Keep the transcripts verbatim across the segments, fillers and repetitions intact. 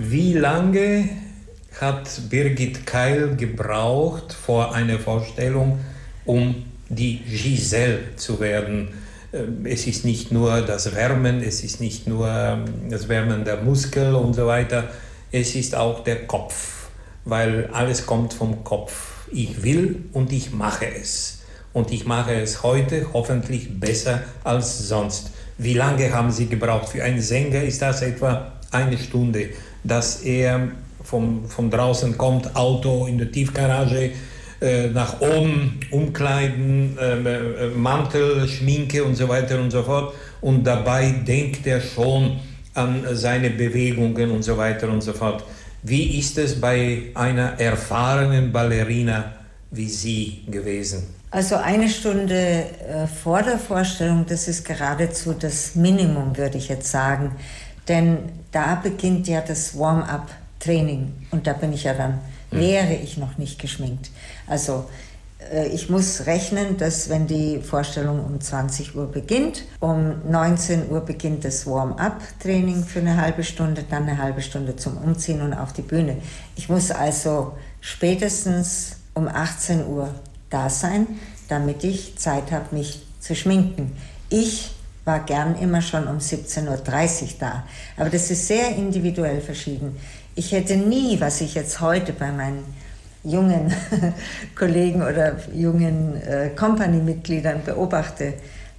Wie lange hat Birgit Keil gebraucht vor einer Vorstellung, um die Giselle zu werden? Es ist nicht nur das Wärmen, es ist nicht nur das Wärmen der Muskeln und so weiter, es ist auch der Kopf, weil alles kommt vom Kopf. Ich will und ich mache es. Und ich mache es heute hoffentlich besser als sonst. Wie lange haben Sie gebraucht? Für einen Sänger ist das etwa eine Stunde, dass er vom, von draußen kommt, Auto in der Tiefgarage, äh, nach oben, umkleiden, äh, Mantel, Schminke und so weiter und so fort. Und dabei denkt er schon an seine Bewegungen und so weiter und so fort. Wie ist es bei einer erfahrenen Ballerina wie Sie gewesen? Also eine Stunde äh, vor der Vorstellung, das ist geradezu das Minimum, würde ich jetzt sagen. Denn da beginnt ja das Warm-up-Training und da bin ich ja dann, hm. wäre ich noch nicht geschminkt. Also äh, ich muss rechnen, dass wenn die Vorstellung um zwanzig Uhr beginnt, um neunzehn Uhr beginnt das Warm-up-Training für eine halbe Stunde, dann eine halbe Stunde zum Umziehen und auf die Bühne. Ich muss also spätestens um achtzehn Uhr da sein, damit ich Zeit habe, mich zu schminken. Ich war gern immer schon um siebzehn Uhr dreißig da, aber das ist sehr individuell verschieden. Ich hätte nie, was ich jetzt heute bei meinen jungen Kollegen oder jungen äh, Company-Mitgliedern beobachte,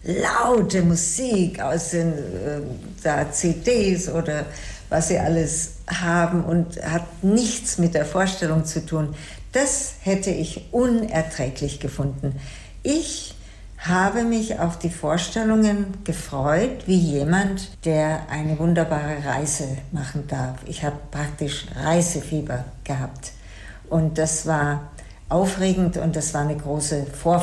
laute Musik aus den äh, da C Ds oder was sie alles haben und hat nichts mit der Vorstellung zu tun. Das hätte ich unerträglich gefunden. Ich habe mich auf die Vorstellungen gefreut, wie jemand, der eine wunderbare Reise machen darf. Ich habe praktisch Reisefieber gehabt. Und das war aufregend und das war eine große Vorfreude.